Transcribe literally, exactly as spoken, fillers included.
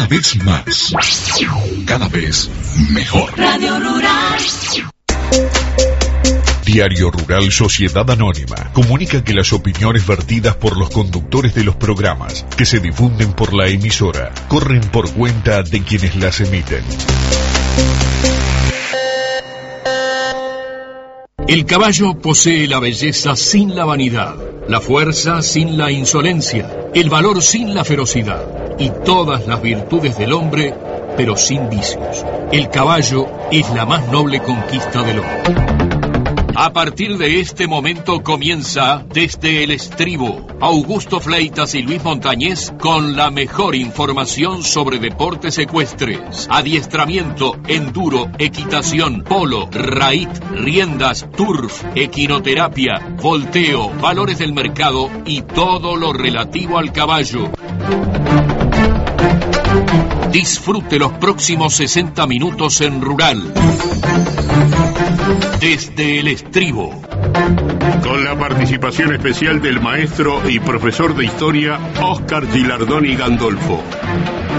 Cada vez más. Cada vez mejor. Radio Rural. Diario Rural Sociedad Anónima comunica que las opiniones vertidas por los conductores de los programas que se difunden por la emisora corren por cuenta de quienes las emiten. El caballo posee la belleza sin la vanidad, la fuerza sin la insolencia, el valor sin la ferocidad y todas las virtudes del hombre, pero sin vicios. El caballo es la más noble conquista del hombre. A partir de este momento comienza Desde el Estribo. Augusto Fleitas y Luis Montañez con la mejor información sobre deportes ecuestres, adiestramiento, enduro, equitación, polo, raíz, riendas, turf, equinoterapia, volteo, valores del mercado y todo lo relativo al caballo. Disfrute los próximos sesenta minutos en Rural. Desde el Estribo. Con la participación especial del maestro y profesor de historia Óscar Gilardoni Gandolfo.